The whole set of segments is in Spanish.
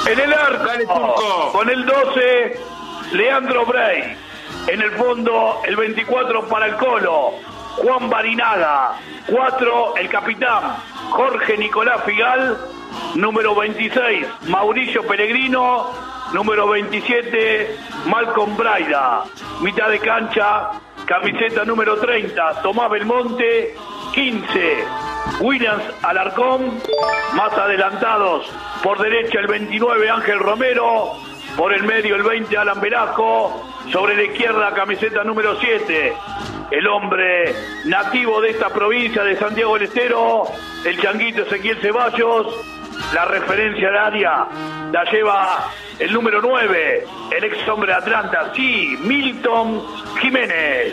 En el arco, Dale, Turco. con el 12, Leandro Brey. En el fondo, el 24 para el Colo, Juan Barinaga. 4, el capitán, Jorge Nicolás Figal. Número 26, Mauricio Pellegrino. Número 27, Malcolm Braida. Mitad de cancha, camiseta número 30, Tomás Belmonte. 15, Williams Alarcón. Más adelantados, por derecha el 29, Ángel Romero. Por el medio el 20, Alan Velasco. Sobre la izquierda, camiseta número 7, el hombre nativo de esta provincia de Santiago del Estero, el changuito Ezequiel Ceballos. La referencia al área la lleva el número 9, el ex hombre de Atlanta, sí, Milton Jiménez.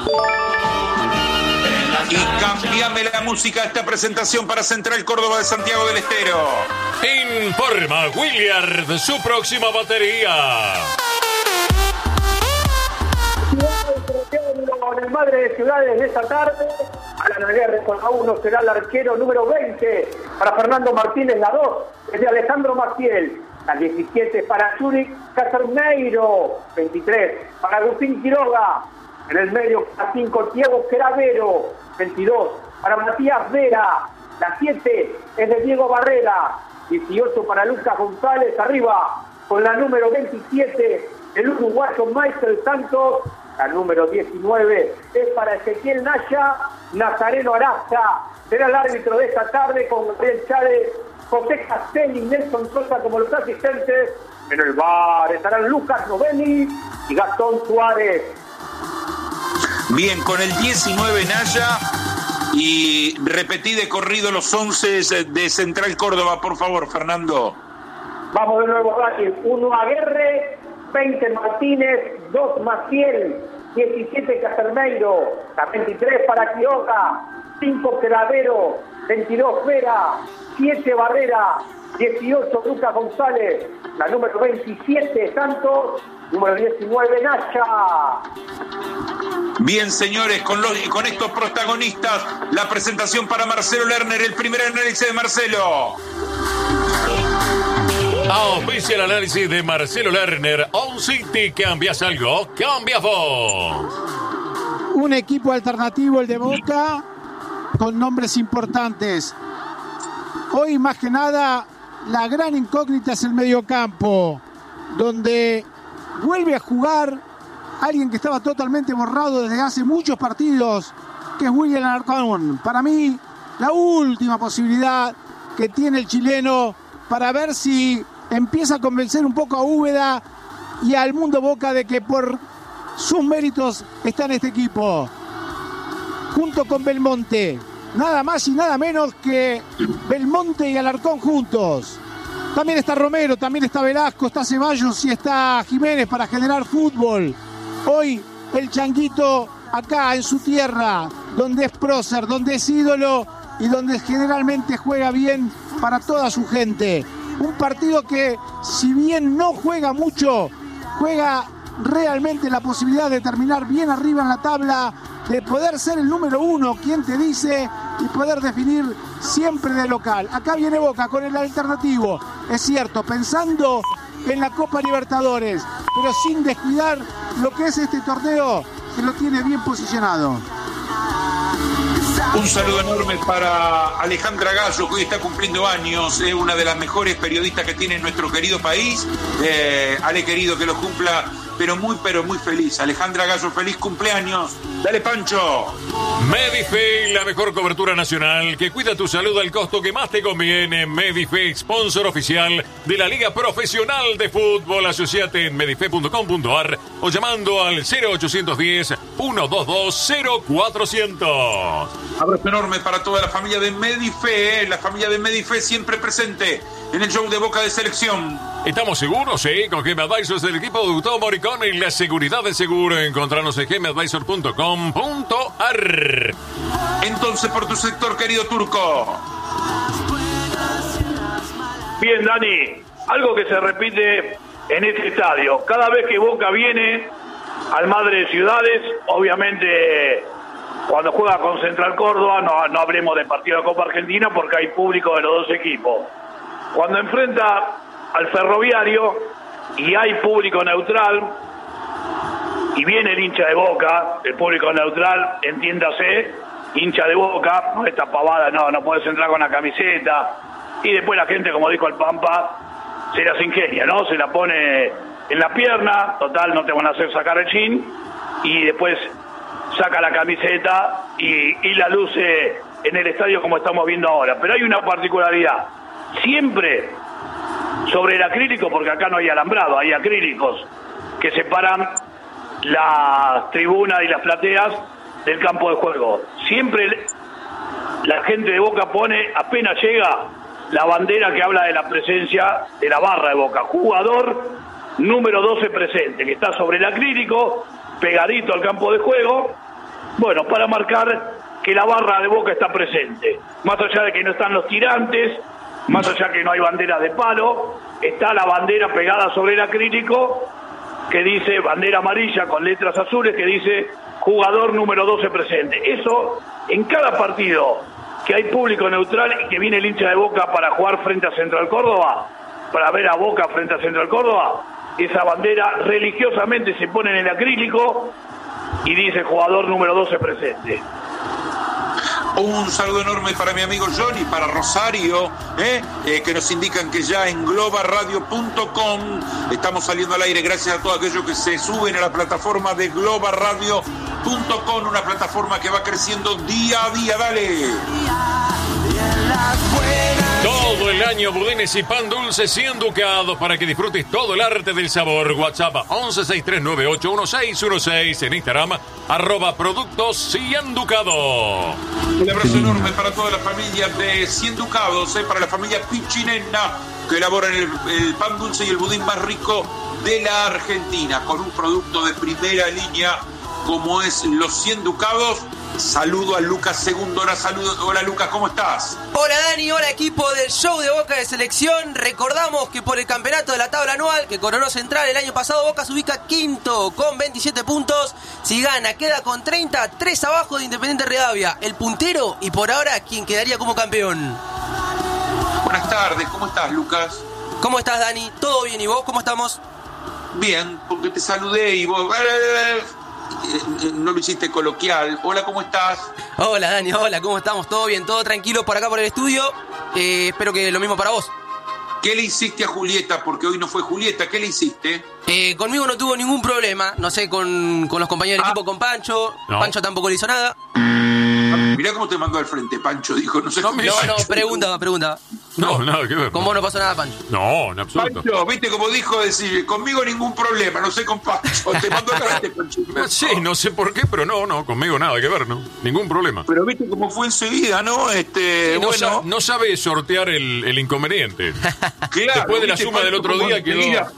Y cambiame la música a esta presentación para Central Córdoba de Santiago del Estero. Informa Williard su próxima batería. Con el Madre de Ciudades de esta tarde, Alan Aguirre con la 1 será el arquero número 20 para Fernando Martínez, la 2 es de Alejandro Maciel, la 17 para Zurich Casermeiro, 23 para Agustín Quiroga, en el medio la 5 Diego Queravero, 22 para Matías Vera, la 7 es de Diego Barrera, 18 para Lucas González, arriba con la número 27 el uruguayo Michael Santos. La número 19 es para Ezequiel Naya, Nazareno Araza. Será el árbitro de esta tarde con Gabriel Chávez, José Castelli y Nelson Sosa como los asistentes. En el bar estarán Lucas Novelli y Gastón Suárez. Bien, con el 19 Naya y repetí de corrido los 11 de Central Córdoba, por favor, Fernando. Vamos de nuevo, Dani. 1 Aguerre, 20 Martínez, 2 Maciel, 17 Casermeiro, la 23 para Quiroga, 5 Cravero, 22 Vera, 7 Barrera, 18 Lucas González, la número 27 Santos, número 19 Nacha. Bien, señores, con estos protagonistas, la presentación para Marcelo Lerner, el primer análisis de Marcelo. Oficial análisis de Marcelo Lerner. On City, ¿cambias algo? ¡Cambias vos! Un equipo alternativo, el de Boca, con nombres importantes. Hoy, más que nada, la gran incógnita es el mediocampo, donde vuelve a jugar alguien que estaba totalmente borrado desde hace muchos partidos, que es William Alarcón. Para mí, la última posibilidad que tiene el chileno para ver si empieza a convencer un poco a Úbeda y al mundo Boca de que por sus méritos está en este equipo. Junto con Belmonte, nada más y nada menos que Belmonte y Alarcón juntos. También está Romero, también está Velasco, está Ceballos y está Jiménez para generar fútbol. Hoy el changuito acá en su tierra, donde es prócer, donde es ídolo y donde generalmente juega bien para toda su gente. Un partido que, si bien no juega mucho, juega realmente la posibilidad de terminar bien arriba en la tabla, de poder ser el número 1, quien te dice, y poder definir siempre de local. Acá viene Boca con el alternativo, es cierto, pensando en la Copa Libertadores, pero sin descuidar lo que es este torneo, que lo tiene bien posicionado. Un saludo enorme para Alejandra Gallo, que hoy está cumpliendo años, es una de las mejores periodistas que tiene nuestro querido país. Ale, querido, que lo cumpla, pero muy feliz. Alejandra Gallo, feliz cumpleaños. Dale, Pancho. Medife, la mejor cobertura nacional que cuida tu salud al costo que más te conviene. Medife, sponsor oficial de la Liga Profesional de Fútbol. Asociate en medife.com.ar o llamando al 0810-122-0400. Abrazo enorme para toda la familia de Medife, la familia de Medife siempre presente en el show de Boca de Selección. ¿Estamos seguros? Sí, con Game Advisors del equipo de Gustavo Morricone y la seguridad de seguro. Encontrarnos en gameadvisor.com.ar. Entonces, por tu sector, querido Turco. Bien, Dani, algo que se repite en este estadio. Cada vez que Boca viene al Madre de Ciudades, obviamente cuando juega con Central Córdoba, no hablemos de partido de Copa Argentina porque hay público de los dos equipos. Cuando enfrenta al Ferroviario y hay público neutral y viene el hincha de Boca, el público neutral, entiéndase, hincha de Boca, no esta pavada, no podés entrar con la camiseta, y después la gente, como dijo el Pampa, se las ingenia, ¿no? Se la pone en la pierna, total, no te van a hacer sacar el jean, y después saca la camiseta y la luce en el estadio como estamos viendo ahora. Pero hay una particularidad, siempre sobre el acrílico, porque acá no hay alambrado, hay acrílicos que separan las tribunas y las plateas del campo de juego. Siempre la gente de Boca pone, apenas llega, la bandera que habla de la presencia de la barra de Boca. Jugador número 12 presente, que está sobre el acrílico, pegadito al campo de juego, bueno, para marcar que la barra de Boca está presente. Más allá de que no están los tirantes, más allá que no hay bandera de palo, está la bandera pegada sobre el acrílico que dice, bandera amarilla con letras azules, que dice jugador número 12 presente. Eso en cada partido que hay público neutral y que viene el hincha de Boca para jugar frente a Central Córdoba, para ver a Boca frente a Central Córdoba, esa bandera religiosamente se pone en el acrílico y dice jugador número 12 presente. Un saludo enorme para mi amigo Johnny, para Rosario, que nos indican que ya en globaradio.com estamos saliendo al aire. Gracias a todos aquellos que se suben a la plataforma de globaradio.com, una plataforma que va creciendo día a día. Dale. Todo el año budines y pan dulce 100 ducados para que disfrutes todo el arte del sabor. WhatsApp 1163981616, en Instagram @productos 100 ducados. Un abrazo enorme para toda la familia de 100 ducados, para la familia Pichinena, que elaboran el pan dulce y el budín más rico de la Argentina, con un producto de primera línea como es los 100 ducados. Saludo a Lucas Segundo. Hola Lucas, ¿cómo estás? Hola Dani, hola equipo del show de Boca de Selección. Recordamos que por el campeonato de la tabla anual que coronó Central el año pasado, Boca se ubica quinto con 27 puntos. Si gana, queda con 30, 3 abajo de Independiente Rivadavia, el puntero y por ahora quien quedaría como campeón. Buenas tardes, ¿cómo estás Lucas? ¿Cómo estás Dani? ¿Todo bien y vos? ¿Cómo estamos? Bien, porque te saludé y vos... no lo hiciste coloquial. Hola, ¿cómo estás? Hola Dani, hola, ¿cómo estamos? ¿Todo bien? ¿Todo tranquilo por acá por el estudio? Espero que lo mismo para vos. ¿Qué le hiciste a Julieta? Porque hoy no fue Julieta. ¿Qué le hiciste? Conmigo no tuvo ningún problema. No sé, con los compañeros de equipo, con Pancho. No. Pancho tampoco le hizo nada. Mirá cómo te mandó al frente, Pancho. Dijo, no sé. No, pregunta. No, nada que ver. Con vos no pasó nada, Pancho. No, en absoluto. Pancho, viste como dijo, decir, conmigo ningún problema, no sé con Pancho. Te mandó al frente, Pancho. Sí, no sé por qué, pero no, conmigo nada que ver, ¿no? Ningún problema. Pero viste cómo fue enseguida, ¿no? No sabe sortear el inconveniente. Claro, después de la suma del otro día quedó...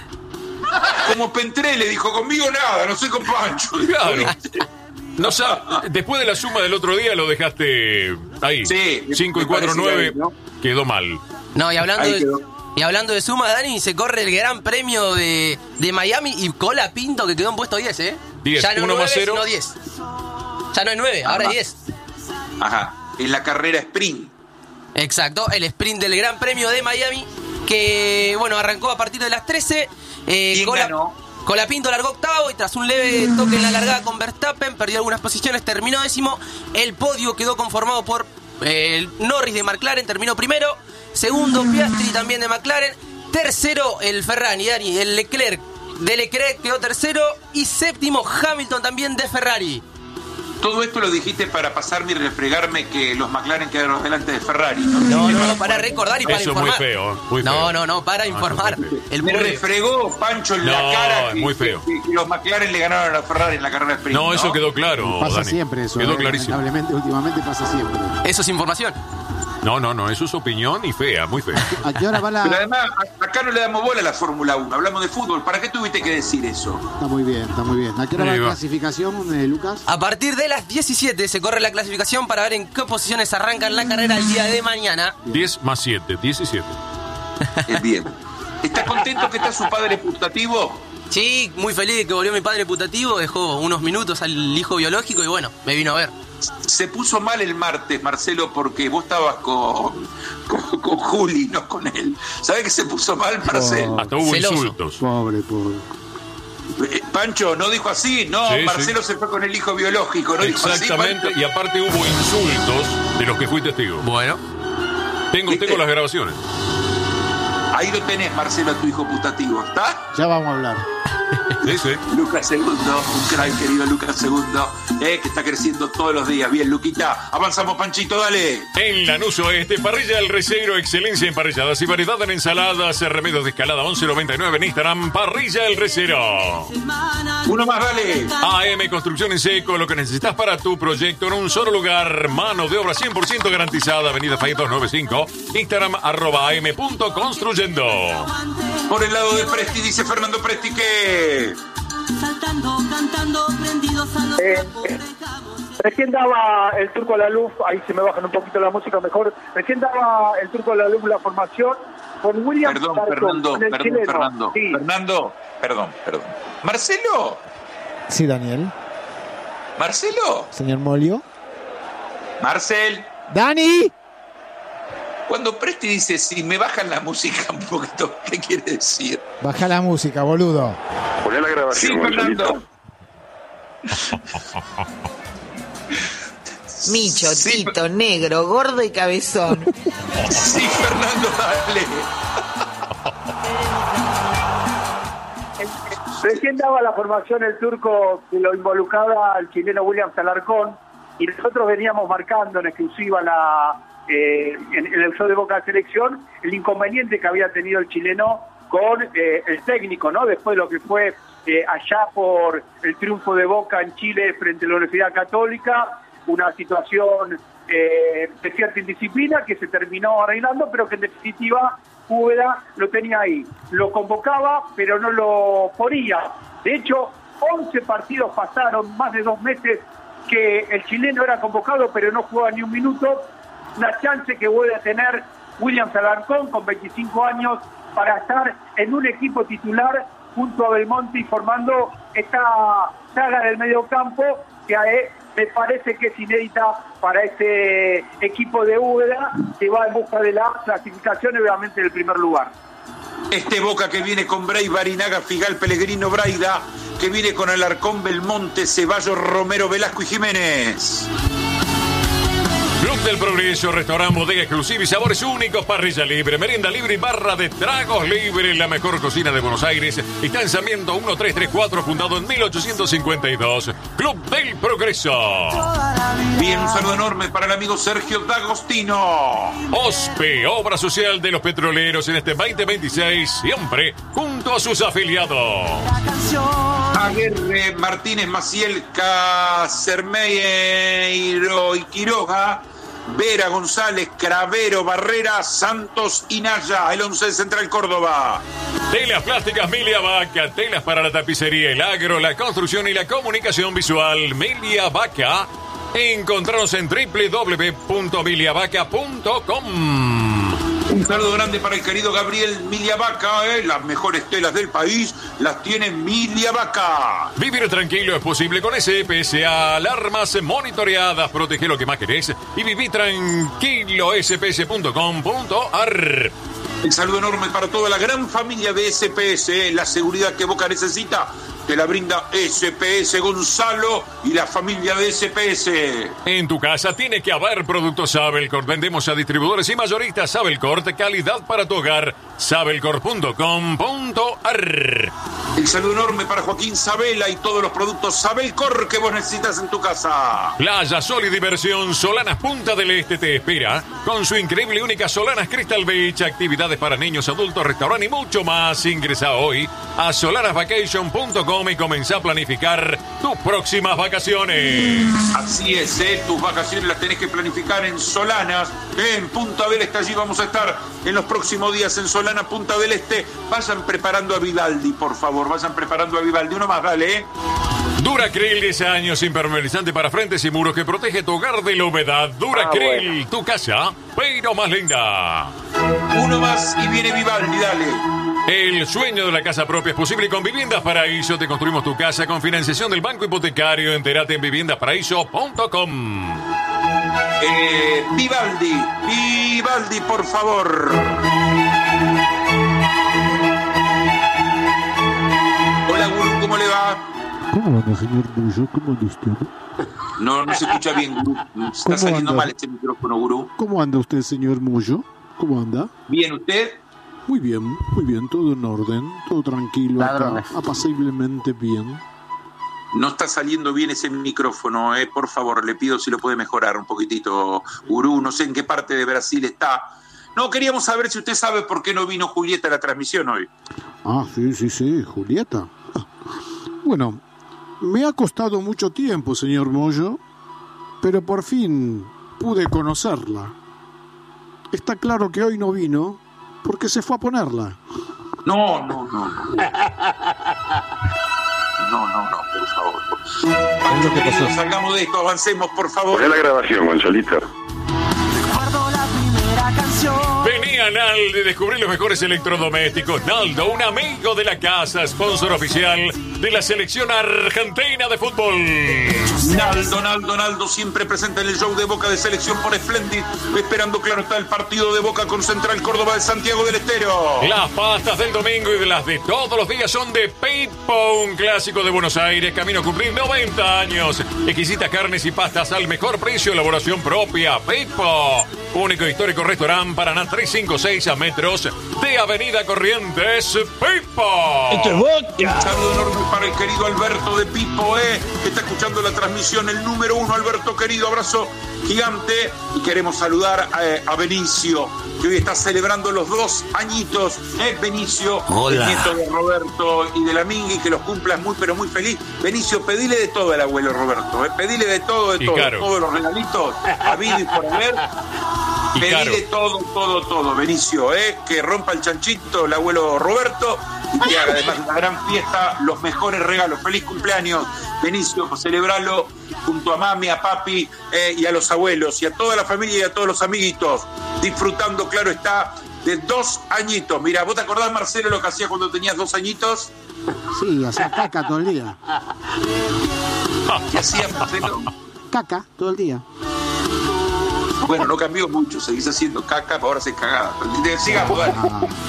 Como Pentré le dijo, conmigo nada, no sé con Pancho. Claro. No sabe, después de la suma del otro día lo dejaste ahí. Sí. 5 y 4, 9, ¿no? Quedó mal. No, y hablando de suma, Dani, se corre el gran premio de Miami y Cola Pinto que quedó en puesto 10, 10, ya no 1 más 0. No 10. Ya no es 9, ahora es 10. Ajá, en la carrera sprint. Exacto, el sprint del gran premio de Miami que, bueno, arrancó a partir de las 13. ¿Quién ganó? Colapinto largó octavo y tras un leve toque en la largada con Verstappen, perdió algunas posiciones, terminó décimo. El podio quedó conformado por el Norris de McLaren, terminó primero. Segundo, Piastri también de McLaren. Tercero, el Ferrari, Dani, el Leclerc. De Leclerc quedó tercero. Y séptimo, Hamilton también de Ferrari. Todo esto lo dijiste para pasarme y refregarme que los McLaren quedaron delante de Ferrari. No, para recordar y para eso informar. Eso es muy feo. No, para informar. Me refregó Pancho en la cara muy feo. Que los McLaren le ganaron a Ferrari en la carrera sprint. No, eso quedó claro, pasa Dani. Siempre eso. Quedó clarísimo. Lamentablemente, últimamente pasa siempre. Eso es información. No, eso es opinión y fea, muy fea. ¿A qué hora va la...? Pero además, acá no le damos bola a la Fórmula 1, hablamos de fútbol. ¿Para qué tuviste que decir eso? Está muy bien. ¿A qué hora va la clasificación, Lucas? A partir de las 17 se corre la clasificación para ver en qué posiciones arrancan la carrera el día de mañana. 10 más 7, 17. Bien. ¿Estás contento que está su padre putativo? Sí, muy feliz de que volvió mi padre putativo. Dejó unos minutos al hijo biológico y bueno, me vino a ver. Se puso mal el martes, Marcelo, porque vos estabas con Juli, no con él. ¿Sabés que se puso mal, Marcelo? Hasta hubo Celoso. insultos. Pobre. Pancho, no dijo así, no, Sí, Marcelo se fue con el hijo biológico, no dijo así. Exactamente, Pancho. y aparte hubo insultos de los que fui testigo. Bueno, Tengo las grabaciones. Ahí lo tenés, Marcelo, a tu hijo putativo, ¿está? Ya vamos a hablar. Sí. Lucas Segundo, un crack, querido Lucas Segundo, que está creciendo todos los días. Bien, Luquita, avanzamos, Panchito, dale. En Lanús Oeste, Parrilla El Recero, excelencia en parrilladas y variedad en ensaladas, remedios de escalada 1199 en Instagram, Parrilla El Recero. Uno más, dale. AM Construcción en Seco, lo que necesitas para tu proyecto en un solo lugar, mano de obra 100% garantizada, Avenida Fayette 295, Instagram @am.construyendo. Por el lado de Presti, dice Fernando Presti que... Saltando, cantando, prendidos a los Recién daba el Turco a la luz, ahí se me bajan un poquito la música mejor. Recién daba el Turco a la luz la formación con William Alarcón, con el chileno. Sí. Perdón. ¿Marcelo? Sí, Daniel. ¿Marcelo? Señor Molio. Marcel. ¡Dani! Cuando Presti dice, si me bajan la música un poquito, ¿qué quiere decir? Baja la música, boludo. Poné la Sí, grabación, Fernando. Micho, Sí, Tito, negro, gordo y cabezón. Sí, Fernando, dale. Recién daba la formación el Turco que lo involucraba al chileno William Alarcón y nosotros veníamos marcando en exclusiva en el show de Boca Selección el inconveniente que había tenido el chileno con el técnico, ¿no? Después de lo que fue allá por el triunfo de Boca en Chile frente a la Universidad Católica, una situación de cierta indisciplina que se terminó arreglando, pero que en definitiva Úbeda lo tenía ahí. Lo convocaba, pero no lo ponía. De hecho, 11 partidos pasaron, más de 2 meses que el chileno era convocado, pero no jugaba ni un minuto. La chance que vuelve a tener William Alarcón con 25 años para estar en un equipo titular junto a Belmonte y formando esta saga del mediocampo que me parece que es inédita para este equipo de Úbeda que va en busca de la clasificación y obviamente del primer lugar. Este Boca que viene con Bray, Barinaga, Figal, Pellegrino, Braida, que viene con Alarcón, Belmonte, Ceballos, Romero, Velasco y Jiménez. Club del Progreso, restaurante, bodega exclusiva y sabores únicos, parrilla libre, merienda libre y barra de tragos libres, la mejor cocina de Buenos Aires. Está en Sarmiento 1334, fundado en 1852. Club del Progreso. Bien, un saludo enorme para el amigo Sergio D'Agostino. OSPE, Obra Social de los Petroleros en este 2026, siempre junto a sus afiliados. Aguirre, Martínez, Maciel, Casermeiro y Quiroga, Vera, González, Cravero, Barrera, Santos y Naya, el 11 de Central Córdoba. Telas plásticas Milia Vaca, telas para la tapicería, el agro, la construcción y la comunicación visual. Milia Vaca. Encontranos en www.miliavaca.com. Un saludo grande para el querido Gabriel Milia Vaca, las mejores telas del país las tiene Milia Vaca. Vivir tranquilo es posible con SPS, alarmas monitoreadas, protege lo que más querés y viví tranquilo, sps.com.ar. Un saludo enorme para toda la gran familia de SPS, la seguridad que Boca necesita, te la brinda SPS Gonzalo y la familia de SPS. En tu casa tiene que haber productos Sabelcorp. Vendemos a distribuidores y mayoristas Sabelcorp, calidad para tu hogar. Sabelcorp.com.ar. El saludo enorme para Joaquín Sabela y todos los productos Sabelcorp que vos necesitas en tu casa. Playa, sol y diversión, Solanas Punta del Este te espera con su increíble y única Solanas Crystal Beach, actividades para niños, adultos, restaurante y mucho más. Ingresa hoy a solanasvacation.com y comenzá a planificar tus próximas vacaciones. Así es, tus vacaciones las tenés que planificar en Solanas, en Punta del Este. Allí vamos a estar en los próximos días en Solana, Punta del Este. Vayan preparando a Vivaldi, por favor, vayan preparando a Vivaldi. Uno más, dale. Duracril, 10 años, impermeabilizante para frentes y muros que protege tu hogar de la humedad. Duracril, tu casa, pero más linda. Uno más y viene Vivaldi, dale. El sueño de la casa propia es posible con Viviendas Paraíso. Te construimos tu casa con financiación del Banco Hipotecario. Entérate en viviendasparaíso.com. Vivaldi, por favor. Hola, Gurú, ¿cómo le va? ¿Cómo anda, señor Bullo? ¿Cómo anda usted? No se escucha bien, Gurú. Está saliendo mal este micrófono, Gurú. ¿Cómo anda usted, señor Mullo? ¿Cómo anda? ¿Bien usted? Muy bien, todo en orden, todo tranquilo, acá, apaciblemente bien. No está saliendo bien ese micrófono, por favor, le pido si lo puede mejorar un poquitito, Gurú. No sé en qué parte de Brasil está. No, queríamos saber si usted sabe por qué no vino Julieta a la transmisión hoy. Ah, sí, Julieta. Bueno, me ha costado mucho tiempo, señor Moyo, pero por fin pude conocerla. Está claro que hoy no vino porque se fue a ponerla. No, por favor. Pancho, querido, salgamos de esto, avancemos, por favor. Poné la grabación, Gonzalito. Vení a Naldo y descubrí los mejores electrodomésticos. Naldo, un amigo de la casa, sponsor oficial de la selección argentina de fútbol. Naldo, siempre presente en el show de Boca de Selección por Splendid, esperando, claro está, el partido de Boca con Central Córdoba de Santiago del Estero. Las pastas del domingo y de las de todos los días son de Pipo, un clásico de Buenos Aires, camino a cumplir 90 años. Exquisitas carnes y pastas al mejor precio, elaboración propia. Pipo, único histórico restaurante Paraná 356 a metros de Avenida Corrientes. Pipo. Esto es Boca. Un saludo enorme para el querido Alberto de Pipo, que está escuchando la transmisión, el número 1, Alberto querido, abrazo gigante. Y queremos saludar a Benicio, que hoy está celebrando los 2 añitos. Benicio, hola, el nieto de Roberto y de la Mingui, que los cumplas muy pero muy feliz. Benicio, pedile de todo al abuelo Roberto, pedile de todo, claro, todos los regalitos habido y por haber. Pedile todo, Benicio, que rompa el chanchito el abuelo Roberto y que haga además una gran fiesta, los mejores regalos. Feliz cumpleaños, Benicio, celebralo junto a mami, a papi y a los abuelos y a toda la familia y a todos los amiguitos, disfrutando, claro está, de 2 añitos. Mira, ¿vos te acordás, Marcelo, lo que hacías cuando tenías 2 añitos? Sí, hacía caca todo el día. ¿Qué hacías, Marcelo? Caca todo el día. Bueno, no cambió mucho, seguís haciendo caca, ahora haces cagada. Sigamos, dale.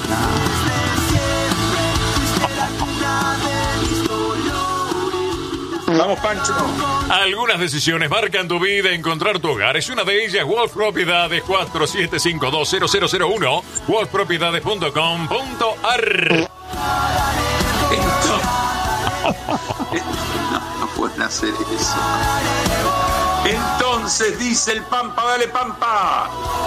Vamos, Pancho. Algunas decisiones marcan tu vida. Encontrar tu hogar es una de ellas. Wolf Propiedades, 47520001, wolfpropiedades.com.ar. No pueden hacer eso. Entonces dice el Pampa, dale Pampa.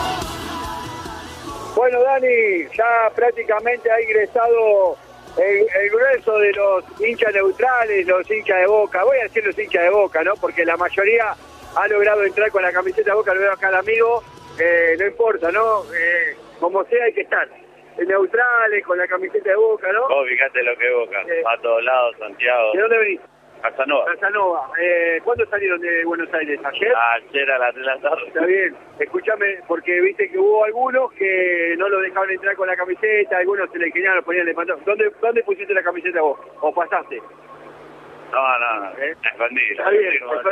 Bueno, Dani, ya prácticamente ha ingresado el grueso de los hinchas neutrales, los hinchas de Boca. Voy a decir los hinchas de Boca, ¿no? Porque la mayoría ha logrado entrar con la camiseta de Boca, lo veo acá al amigo. No importa, ¿no? Como sea hay que estar. Neutrales, con la camiseta de Boca, ¿no? Vos fijate lo que es Boca, a todos lados, Santiago. ¿De dónde venís? Casanova. ¿Cuándo salieron de Buenos Aires? ¿Ayer? Ayer a las 3 de la tarde. Está bien. Escúchame, porque viste que hubo algunos que no lo dejaban entrar con la camiseta, algunos se le querían, lo ponían de pantalón. ¿Dónde pusiste la camiseta vos? ¿O pasaste? No. Escondí. Está bien.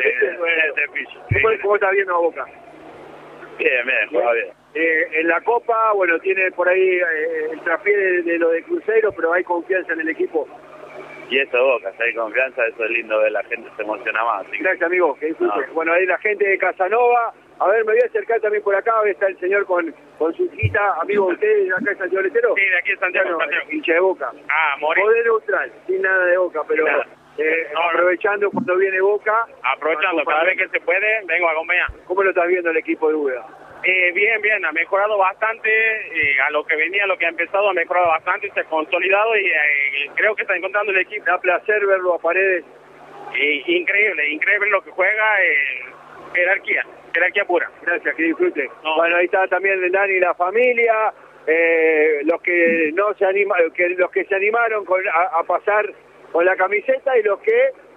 ¿Cómo estás viendo a Boca? Bien, juega bien. En la Copa, bueno, tiene por ahí el traspié de lo de Cruzeiro, pero hay confianza en el equipo. Y eso Boca, si hay confianza, eso es lindo ver, la gente se emociona más. ¿Sí? Gracias, amigo, que disfrute. Bueno, ahí la gente de Casanova. A ver, me voy a acercar también por acá. Está el señor con su hijita, amigo de ustedes, acá en Santiago del Estero. Sí, de aquí en Santiago. Bueno, hincha de Boca. Morir. Poder neutral, sin nada de Boca, pero aprovechando cuando viene Boca. Aprovechando, cada vez que se puede, vengo a acompañar. ¿Cómo lo estás viendo el equipo de Úbeda? Bien, ha mejorado bastante, a lo que venía, lo que ha empezado, ha mejorado bastante, se ha consolidado y creo que está encontrando el equipo. Da placer verlo a Paredes. Increíble lo que juega, jerarquía pura. Gracias, que disfrute. Bueno, ahí está también Dani y la familia, los que no se animaron, los que se animaron a pasar con la camiseta y los que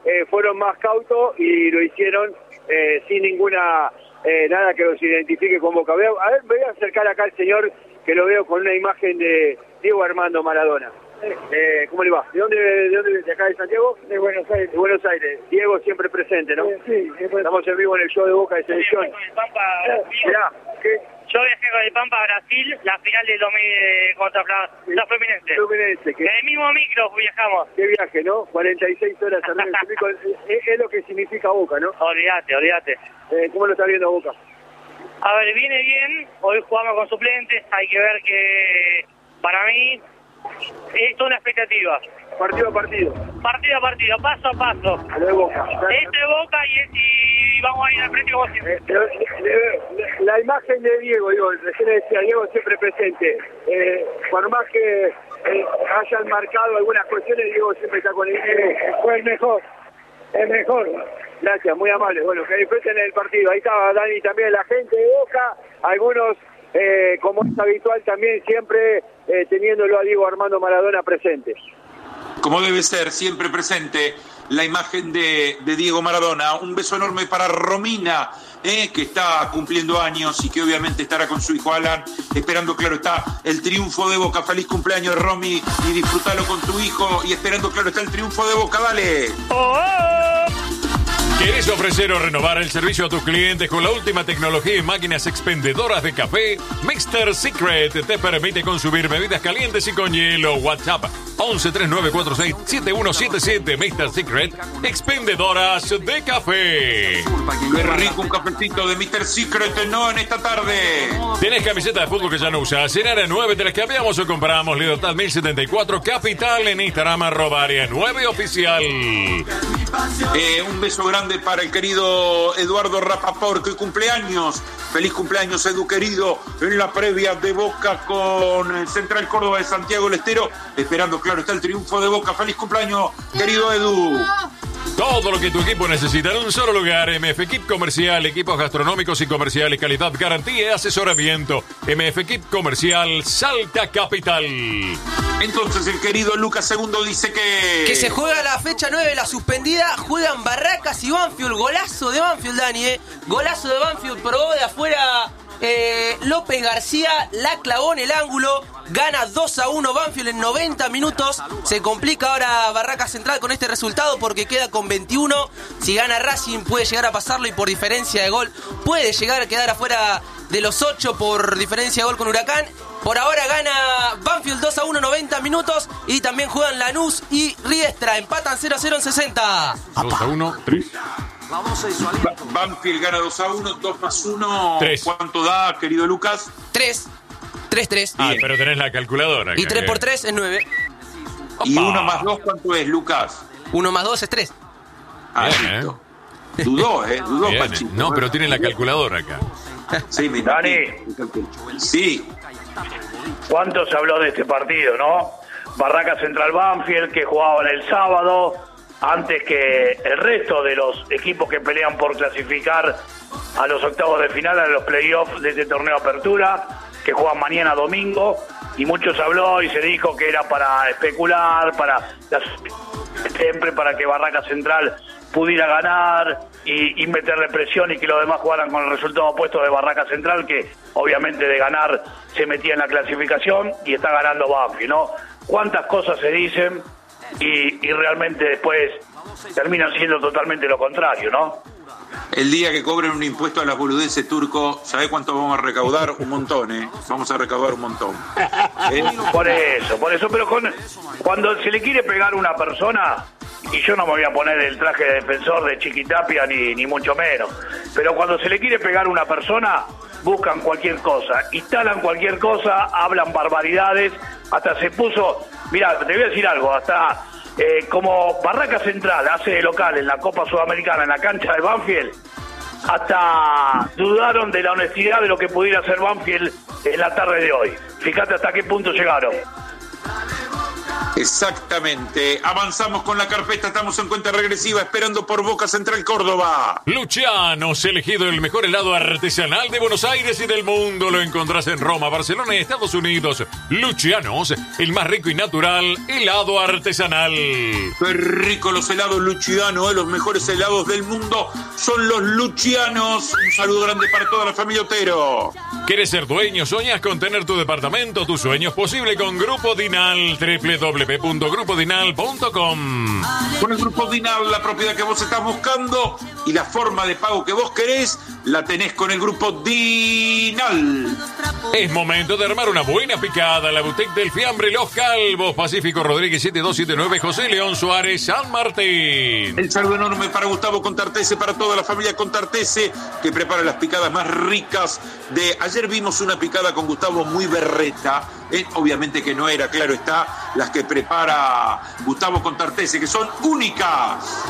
fueron más cautos y lo hicieron sin ninguna nada que los identifique con Boca. A ver, me voy a acercar acá al señor, que lo veo con una imagen de Diego Armando Maradona. ¿Cómo le va? ¿De dónde? ¿De acá de Santiago? De Buenos Aires. De Buenos Aires. Diego siempre presente, ¿no? Sí. Estamos en vivo en el show de Boca de Selección. Mirá, ¿qué? Yo viajé con el Pampa a Brasil, la final del 2000 contra la Fluminense. ¿Qué? En el mismo micro viajamos. Qué viaje, ¿no? 46 horas arriba del pico. Es lo que significa Boca, ¿no? Olvídate. ¿Cómo lo está viendo Boca? A ver, viene bien. Hoy jugamos con suplentes. Hay que ver que, para mí, es toda una expectativa. Partido a partido. Partido a partido, paso a paso. A lo de Boca. Esto es Boca y vamos a ir al frente como siempre. La imagen de Diego, recién decía, Diego siempre presente. Por más que hayan marcado algunas cuestiones, Diego siempre está con el fue el mejor. Es mejor. Gracias, muy amable. Bueno, que disfruten el partido. Ahí estaba Dani, también la gente de Boca. Algunos, como es habitual, también siempre teniéndolo a Diego Armando Maradona presente. Como debe ser, siempre presente la imagen de Diego Maradona. Un beso enorme para Romina, que está cumpliendo años y que obviamente estará con su hijo Alan, esperando, claro está, el triunfo de Boca. Feliz cumpleaños, Romy, y disfrútalo con tu hijo, y esperando, claro está, el triunfo de Boca. Dale. ¿Quieres ofrecer o renovar el servicio a tus clientes con la última tecnología en máquinas expendedoras de café? Mr. Secret te permite consumir bebidas calientes y con hielo. WhatsApp 1139467177. Mr. Secret, expendedoras de café. Qué rico un cafecito de Mr. Secret, ¿no? En esta tarde. ¿Tenés camiseta de fútbol que ya no usas? En Área 9 te las cambiamos o compramos. Libertad 1074 Capital, en Instagram @Área 9 Oficial. Un beso grande para el querido Eduardo Rapaport, que cumpleaños. Feliz cumpleaños, Edu querido, en la previa de Boca con el Central Córdoba de Santiago del Estero, esperando, claro está, el triunfo de Boca. Feliz cumpleaños, querido Edu. Todo lo que tu equipo necesita en un solo lugar. MF Equip Comercial, equipos gastronómicos y comerciales, calidad, garantía y asesoramiento. MF Equip Comercial, Salta Capital. Entonces el querido Lucas II dice que se juega la fecha 9, la suspendida. Juegan Barracas y Banfield. Golazo de Banfield, Dani, Golazo de Banfield, probó de afuera López García, la clavó en el ángulo. Gana 2-1 Banfield en 90 minutos. Se complica ahora Barracas Central con este resultado porque queda con 21. Si gana Racing puede llegar a pasarlo y por diferencia de gol puede llegar a quedar afuera de los 8 por diferencia de gol con Huracán. Por ahora gana Banfield 2-1 90 minutos y también juegan Lanús y Riestra. Empatan 0-0 en 60. 2-1, 3. Banfield gana 2-1, 2+1. 3. ¿Cuánto da, querido Lucas? 3. 3-3. Ah, pero tenés la calculadora. Y 3 por 3 es 9. ¿Y 1 más 2 cuánto es, Lucas? 1 más 2 es 3. Ah, listo. Dudó, dudó Bien, Pachito. No, pero tiene la calculadora acá. Sí, mi Dani. Sí. ¿Cuánto se habló de este partido, no? Barracas Central Banfield, que jugaban el sábado, antes que el resto de los equipos que pelean por clasificar a los octavos de final, a los playoffs de este torneo Apertura, que juegan mañana domingo, y mucho se habló y se dijo que era para especular, siempre para que Barracas Central pudiera ganar y meterle presión y que los demás jugaran con el resultado opuesto de Barracas Central, que obviamente de ganar se metía en la clasificación, y está ganando Banfield, ¿no? Cuántas cosas se dicen y realmente después terminan siendo totalmente lo contrario, ¿no? El día que cobren un impuesto a las boludeces turco, ¿sabés cuánto vamos a recaudar? Un montón, Vamos a recaudar un montón. Por eso, pero cuando se le quiere pegar a una persona, y yo no me voy a poner el traje de defensor de Chiquitapia ni mucho menos, pero cuando se le quiere pegar a una persona, buscan cualquier cosa, instalan cualquier cosa, hablan barbaridades, hasta se puso, mira, te voy a decir algo, hasta como Barraca Central hace de local en la Copa Sudamericana en la cancha de Banfield, hasta dudaron de la honestidad de lo que pudiera hacer Banfield en la tarde de hoy. Fíjate hasta qué punto llegaron. Exactamente. Avanzamos con la carpeta, estamos en cuenta regresiva, esperando por Boca Central Córdoba. Lucianos, elegido el mejor helado artesanal de Buenos Aires y del mundo. Lo encontrás en Roma, Barcelona y Estados Unidos. Lucianos, el más rico y natural helado artesanal. Qué rico los helados Luciano, los mejores helados del mundo son los Lucianos. Un saludo grande para toda la familia Otero. ¿Quieres ser dueño? ¿Soñas con tener tu departamento? Tu sueño es posible con Grupo Dinal, www.grupodinal.com. Con el Grupo Dinal, la propiedad que vos estás buscando y la forma de pago que vos querés, la tenés con el Grupo Dinal. Es momento de armar una buena picada. La boutique del fiambre Los Calvos, Pacífico Rodríguez 7279, José León Suárez, San Martín. El saludo enorme para Gustavo Contartese, para toda la familia Contartese, que prepara las picadas más ricas de... Ayer vimos una picada con Gustavo muy berreta, obviamente que no era, claro está, las que prepara Gustavo Contartese, que son únicas.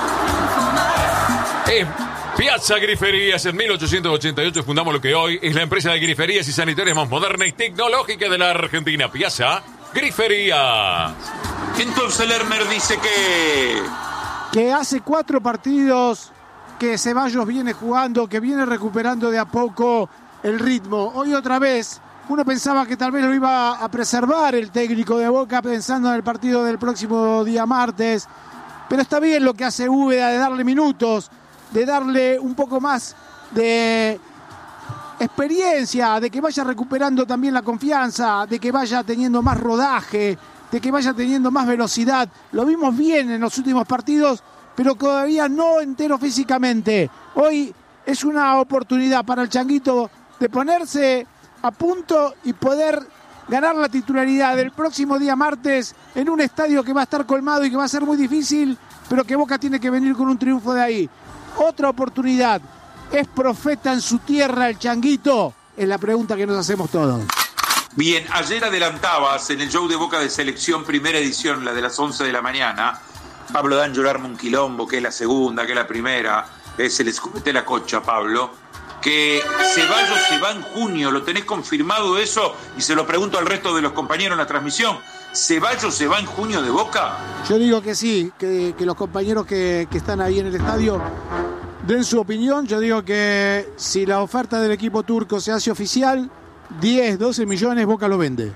Piazza Griferías, en 1888 fundamos lo que hoy es la empresa de griferías y sanitarias más moderna y tecnológica de la Argentina. Piazza Griferías. Entonces Lerner dice que hace 4 partidos que Ceballos viene jugando, que viene recuperando de a poco el ritmo. Hoy otra vez, uno pensaba que tal vez lo iba a preservar el técnico de Boca pensando en el partido del próximo día martes, pero está bien lo que hace Úbeda de darle minutos, de darle un poco más de experiencia, de que vaya recuperando también la confianza, de que vaya teniendo más rodaje, de que vaya teniendo más velocidad. Lo vimos bien en los últimos partidos, pero todavía no entero físicamente. Hoy es una oportunidad para el Changuito de ponerse a punto y poder ganar la titularidad del próximo día martes en un estadio que va a estar colmado y que va a ser muy difícil, pero que Boca tiene que venir con un triunfo de ahí. Otra oportunidad. ¿Es profeta en su tierra el Changuito? Es la pregunta que nos hacemos todos. Bien, ayer adelantabas en el show de Boca de Selección, primera edición, la de las 11 de la mañana, Pablo D'Angelo arma un quilombo, que es la segunda, que es la primera, se le escupete la cocha a Pablo, que Ceballos se va en junio, ¿lo tenés confirmado eso? Y se lo pregunto al resto de los compañeros en la transmisión, ¿Ceballos se va en junio de Boca? Yo digo que sí, que los compañeros que están ahí en el estadio den su opinión. Yo digo que si la oferta del equipo turco se hace oficial, 10, 12 millones, Boca lo vende.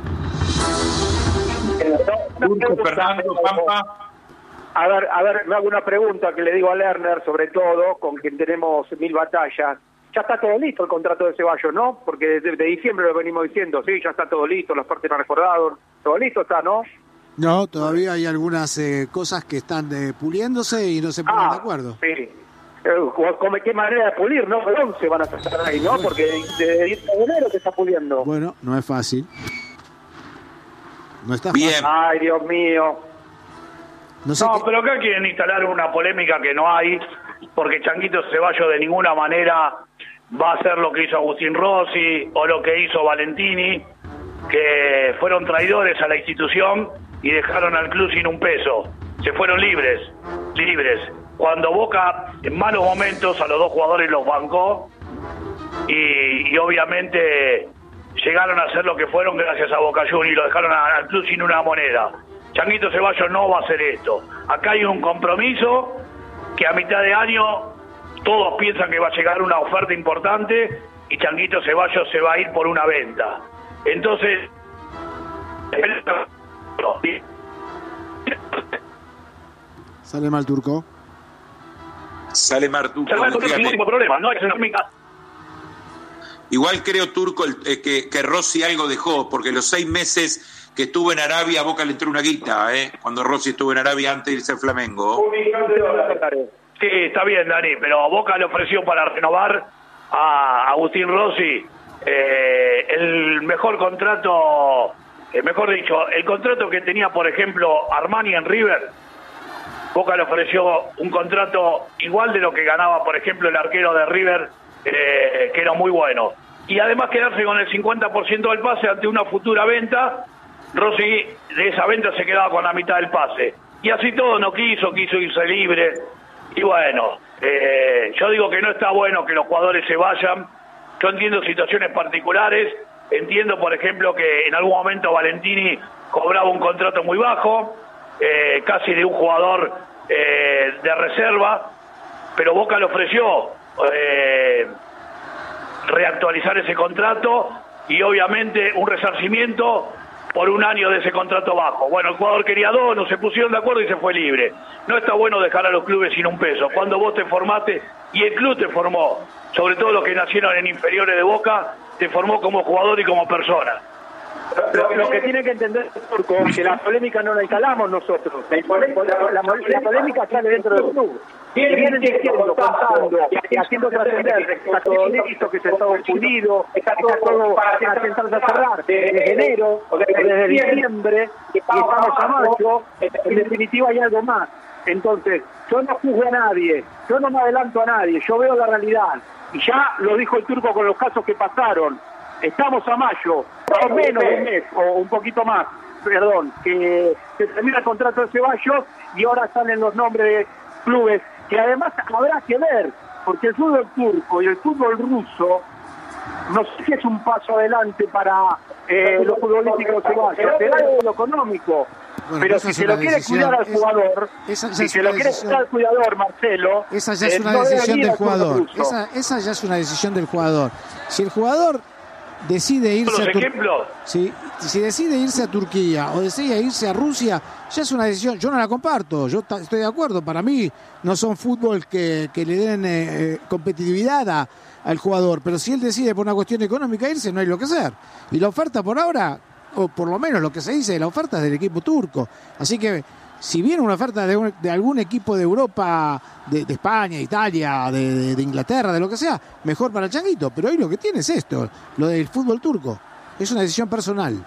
Fernando, Pampa. A ver, me hago una pregunta que le digo a Lerner, sobre todo, con quien tenemos 1000 batallas. Ya está todo listo el contrato de Ceballos, ¿no? Porque de diciembre lo venimos diciendo, sí, ya está todo listo, las partes no han recordado, todo listo está, ¿no? No, todavía hay algunas cosas que están puliéndose y no se ponen de acuerdo. Sí. ¿Qué manera de pulir, no? De 11 van a estar ahí, ¿no? Porque de 10 de enero se está puliendo. Bueno, no es fácil. No está fácil. Bien. Ay, Dios mío. No, pero acá quieren instalar una polémica que no hay, porque Changuito Ceballos de ninguna manera va a hacer lo que hizo Agustín Rossi o lo que hizo Valentini, que fueron traidores a la institución y dejaron al club sin un peso. Se fueron libres. Cuando Boca en malos momentos a los dos jugadores los bancó y obviamente llegaron a ser lo que fueron gracias a Boca Juniors y lo dejaron al club sin una moneda. Changuito Ceballos no va a hacer esto. Acá hay un compromiso que a mitad de año todos piensan que va a llegar una oferta importante y Changuito Ceballos se va a ir por una venta. Entonces... Sale mal Turco. Sale mal Turco. Ningún tipo de problema, no hay que ser una... Igual creo, Turco, que Rossi algo dejó, porque los 6 meses que estuvo en Arabia, a Boca le entró una guita, cuando Rossi estuvo en Arabia antes de irse al Flamengo. Sí, está bien, Dani, pero Boca le ofreció para renovar a Agustín Rossi el mejor contrato, mejor dicho, el contrato que tenía, por ejemplo, Armani en River. Boca le ofreció un contrato igual de lo que ganaba, por ejemplo, el arquero de River, que era muy bueno. Y además quedarse con el 50% del pase ante una futura venta. Rossi de esa venta se quedaba con la mitad del pase. Y así todo no quiso irse libre. Y bueno, yo digo que no está bueno que los jugadores se vayan. Yo entiendo situaciones particulares. Entiendo, por ejemplo, que en algún momento Valentini cobraba un contrato muy bajo, casi de un jugador de reserva, pero Boca le ofreció reactualizar ese contrato y obviamente un resarcimiento por un año de ese contrato bajo. Bueno, el jugador quería 2, no se pusieron de acuerdo y se fue libre. No está bueno dejar a los clubes sin un peso. Cuando vos te formaste y el club te formó, sobre todo los que nacieron en inferiores de Boca, te formó como jugador y como persona. Lo que tiene que entender el Turco es que la polémica no la instalamos nosotros. La polémica sale dentro del club. Vienen diciendo, contando, y haciendo trascender, está todo listo, que se está pulido, está todo para intentar cerrar desde enero, desde diciembre, y estamos a mayo. En definitiva hay algo más. Entonces, yo no juzgo a nadie, yo no me adelanto a nadie, yo veo la realidad. Y ya lo dijo el Turco con los casos que pasaron. Estamos a mayo, o menos de un mes, o un poquito más, perdón, que se termina el contrato de Ceballos y ahora salen los nombres de clubes que además habrá que ver, porque el fútbol turco y el fútbol ruso, no sé si es un paso adelante para los futbolísticos de Ceballos, será lo económico. Bueno, pero si se lo quiere cuidar al jugador, si se lo quiere cuidar al jugador, Marcelo, esa ya es una decisión del jugador. Esa ya es una decisión del jugador. Si el jugador decide irse a Turquía, si decide irse a Turquía o decide irse a Rusia, ya es una decisión. Yo no la comparto, yo estoy de acuerdo. Para mí no son fútbol que le den competitividad al jugador, pero si él decide por una cuestión económica irse, no hay lo que hacer. Y la oferta por ahora, o por lo menos lo que se dice, la oferta es del equipo turco. Así que si viene una oferta de algún equipo de Europa, de España, Italia, de Inglaterra, de lo que sea, mejor para el Changuito. Pero hoy lo que tiene es esto, lo del fútbol turco. Es una decisión personal.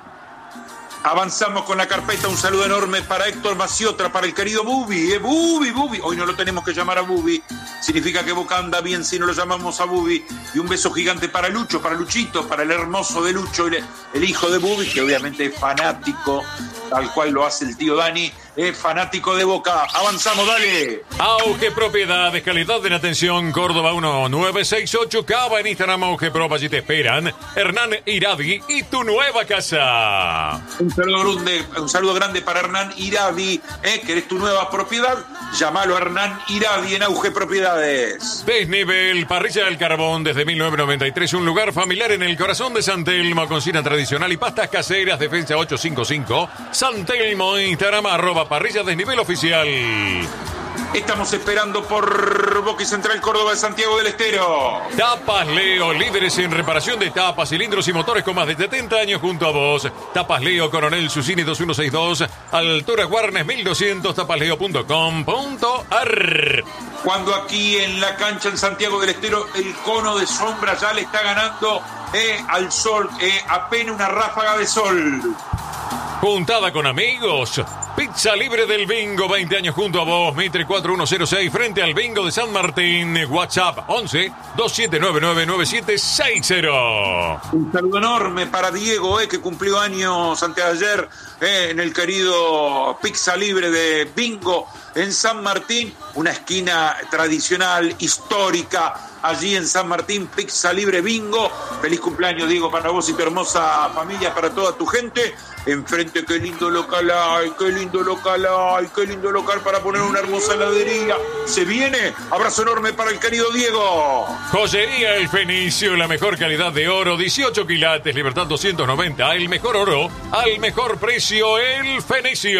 Avanzamos con la carpeta. Un saludo enorme para Héctor Maciotra, para el querido Bubi. Bubi. Hoy no lo tenemos que llamar a Bubi. Significa que Boca anda bien si no lo llamamos a Bubi. Y un beso gigante para Lucho, para Luchito, para el hermoso de Lucho, el hijo de Bubi, que obviamente es fanático, tal cual lo hace el tío Dani, es fanático de Boca. Avanzamos, dale. Auge Propiedades, calidad en atención, Córdoba 1968, Cava en Instagram, Auge Prop, allí te esperan Hernán Iradi y tu nueva casa. Un saludo grande para Hernán Iradi, que eres tu nueva propiedad. Llámalo a Hernán Iradi en Auge Propiedades. Desnivel, parrilla del carbón desde 1993, un lugar familiar en el corazón de San Telmo, cocina tradicional y pastas caseras, Defensa 855, San Telmo, Instagram, @parrilla desnivel oficial. Estamos esperando por Boca y Central Córdoba de Santiago del Estero. Tapas Leo, líderes en reparación de tapas, cilindros y motores con más de 70 años junto a vos. Tapas Leo, Coronel Susini 2162, Altura Guarnes 1200, tapasleo.com.ar. Cuando aquí en la cancha en Santiago del Estero el cono de sombra ya le está ganando al sol, apenas una ráfaga de sol. Juntada con amigos, Pizza Libre del Bingo, 20 años junto a vos, Mitre 4106, frente al Bingo de San Martín. WhatsApp 11-2799-9760. Un saludo enorme para Diego, que cumplió años antes de ayer, en el querido Pizza Libre de Bingo en San Martín, una esquina tradicional, histórica, allí en San Martín, Pizza Libre Bingo. Feliz cumpleaños, Diego, para vos y tu hermosa familia, para toda tu gente. Enfrente, qué lindo local hay, qué lindo local hay, qué lindo local para poner una hermosa heladería. Se viene, abrazo enorme para el querido Diego. Joyería El Fenicio, la mejor calidad de oro, 18 quilates, Libertad 290, el mejor oro, al mejor precio, El Fenicio.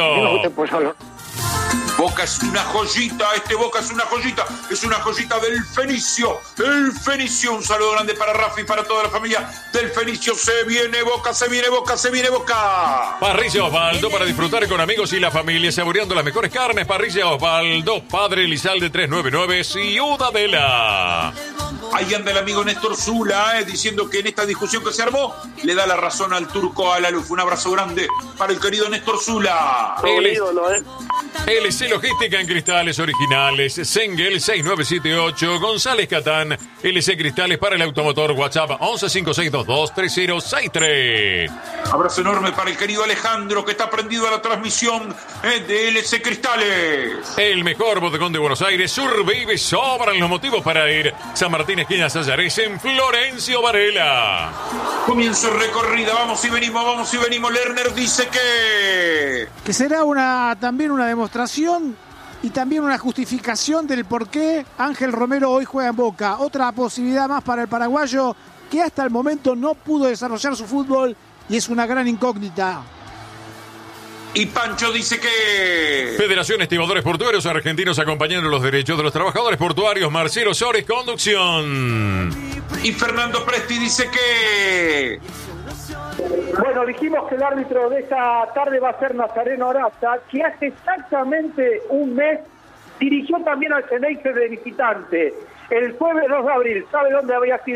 Boca es una joyita, Boca es una joyita del Fenicio. El Fenicio, un saludo grande para Rafa y para toda la familia del Fenicio. Se viene Boca, se viene Boca, se viene Boca. Parrilla Osvaldo para disfrutar con amigos y la familia, saboreando las mejores carnes. Parrilla Osvaldo, Padre Elizalde 399, Ciudadela. Ahí anda el amigo Néstor Zula, diciendo que en esta discusión que se armó le da la razón al turco Alaluf. Un abrazo grande para el querido Néstor Zula. LC Logística en cristales originales, Sengel 6978, González Catán, LC Cristales para el automotor. WhatsApp 1156223063. Abrazo enorme para el querido Alejandro, que está prendido a la transmisión de LC Cristales. El mejor bodegón de Buenos Aires. Survive, sobran los motivos para ir. San Martín, esquina Sayares, en Florencio Varela. Comienzo recorrida, vamos y venimos. Lerner dice que será también una demostración y también una justificación del por qué Ángel Romero hoy juega en Boca. Otra posibilidad más para el paraguayo, que hasta el momento no pudo desarrollar su fútbol y es una gran incógnita. Y Pancho dice que Federación Estibadores Portuarios Argentinos acompañando los derechos de los trabajadores portuarios. Marcelo Sores, conducción. Y Fernando Presti dice que bueno, dijimos que el árbitro de esta tarde va a ser Nazareno Araza, que hace exactamente un mes dirigió también al Xeneize de visitante. El jueves 2 de abril, ¿sabe dónde había sido?